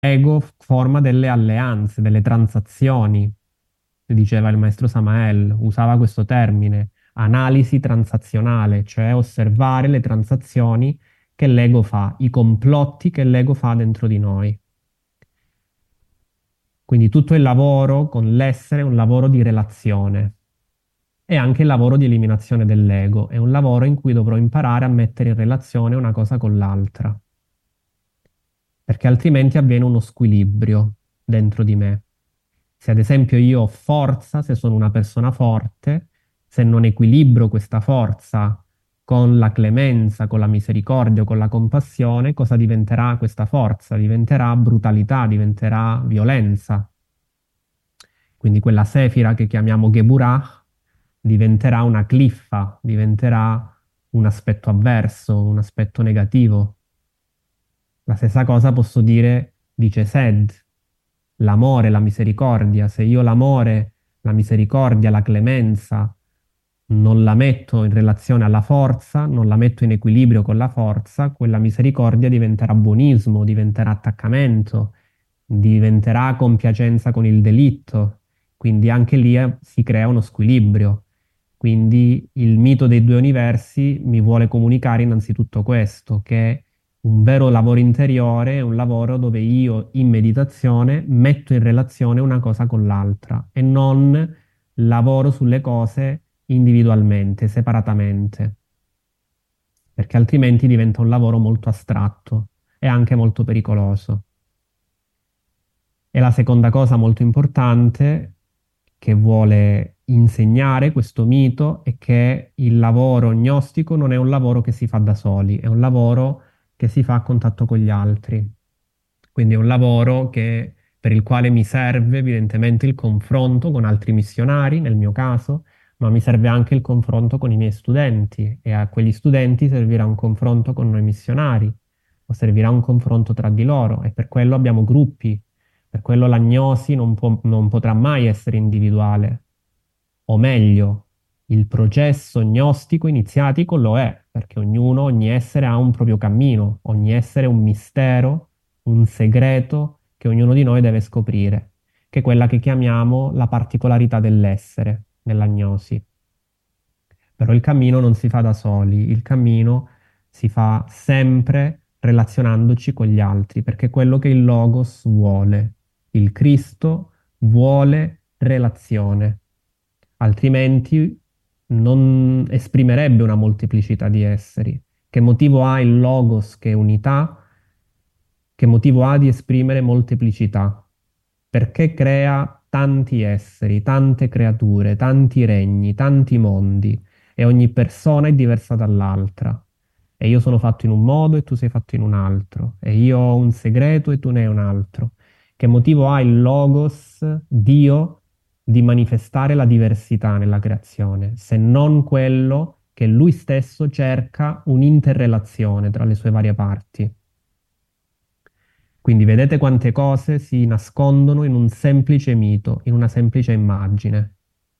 forma delle alleanze, delle transazioni, diceva il maestro Samael, usava questo termine, analisi transazionale, cioè osservare le transazioni che l'ego fa, i complotti che l'ego fa dentro di noi. Quindi tutto il lavoro con l'essere è un lavoro di relazione e anche il lavoro di eliminazione dell'ego, è un lavoro in cui dovrò imparare a mettere in relazione una cosa con l'altra, perché altrimenti avviene uno squilibrio dentro di me. Se ad esempio io ho forza, se sono una persona forte, se non equilibro questa forza con la clemenza, con la misericordia, con la compassione, cosa diventerà questa forza? Diventerà brutalità, diventerà violenza. Quindi quella sefira che chiamiamo Geburah diventerà una cliffa, diventerà un aspetto avverso, un aspetto negativo. La stessa cosa posso dire di Chesed, l'amore, la misericordia. Se io l'amore, la misericordia, la clemenza non la metto in relazione alla forza, non la metto in equilibrio con la forza, quella misericordia diventerà buonismo, diventerà attaccamento, diventerà compiacenza con il delitto. Quindi anche lì si crea uno squilibrio. Quindi il mito dei due universi mi vuole comunicare innanzitutto questo, che un vero lavoro interiore è un lavoro dove io in meditazione metto in relazione una cosa con l'altra e non lavoro sulle cose individualmente, separatamente, perché altrimenti diventa un lavoro molto astratto e anche molto pericoloso. E la seconda cosa molto importante che vuole insegnare questo mito è che il lavoro gnostico non è un lavoro che si fa da soli, è un lavoro che si fa a contatto con gli altri. Quindi è un lavoro per il quale mi serve evidentemente il confronto con altri missionari, nel mio caso, ma mi serve anche il confronto con i miei studenti e a quegli studenti servirà un confronto con noi missionari o servirà un confronto tra di loro e per quello abbiamo gruppi, per quello l'agnosi non potrà mai essere individuale, o meglio, il processo gnostico iniziatico lo è, perché ognuno, ogni essere ha un proprio cammino, ogni essere è un mistero, un segreto che ognuno di noi deve scoprire, che è quella che chiamiamo la particolarità dell'essere nell'agnosi. Però il cammino non si fa da soli, il cammino si fa sempre relazionandoci con gli altri, perché è quello che il Logos vuole. Il Cristo vuole relazione, altrimenti non esprimerebbe una molteplicità di esseri. Che motivo ha il Logos che è unità? Che motivo ha di esprimere molteplicità? Perché crea tanti esseri, tante creature, tanti regni, tanti mondi e ogni persona è diversa dall'altra. E io sono fatto in un modo e tu sei fatto in un altro. E io ho un segreto e tu ne hai un altro. Che motivo ha il Logos, Dio, di manifestare la diversità nella creazione, se non quello che lui stesso cerca un'interrelazione tra le sue varie parti? Quindi vedete quante cose si nascondono in un semplice mito, in una semplice immagine,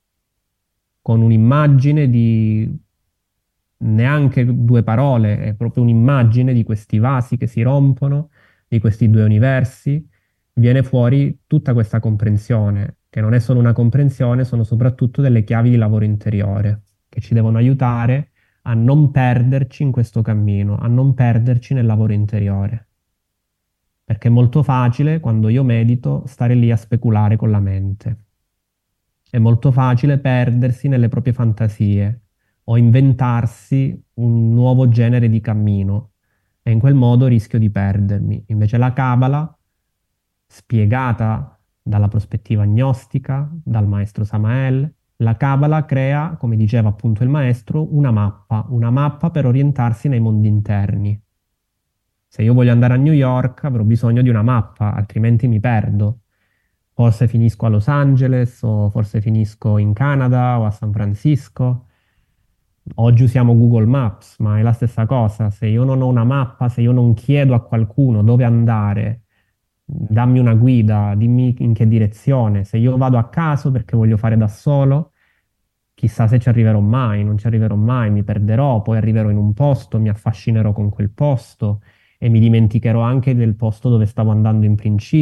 con un'immagine di neanche due parole, è proprio un'immagine di questi vasi che si rompono, di questi due universi, viene fuori tutta questa comprensione, che non è solo una comprensione, sono soprattutto delle chiavi di lavoro interiore, che ci devono aiutare a non perderci in questo cammino, a non perderci nel lavoro interiore. Perché è molto facile, quando io medito, stare lì a speculare con la mente. È molto facile perdersi nelle proprie fantasie o inventarsi un nuovo genere di cammino e in quel modo rischio di perdermi. Invece la Kabbalah, spiegata dalla prospettiva gnostica, dal maestro Samael, la Kabbalah crea, come diceva appunto il maestro, una mappa per orientarsi nei mondi interni. Se io voglio andare a New York avrò bisogno di una mappa, altrimenti mi perdo. Forse finisco a Los Angeles o forse finisco in Canada o a San Francisco. Oggi usiamo Google Maps, ma è la stessa cosa. Se io non ho una mappa, se io non chiedo a qualcuno dove andare, dammi una guida, dimmi in che direzione. Se io vado a caso perché voglio fare da solo, chissà se ci arriverò mai, non ci arriverò mai, mi perderò, poi arriverò in un posto, mi affascinerò con quel posto e mi dimenticherò anche del posto dove stavo andando in principio.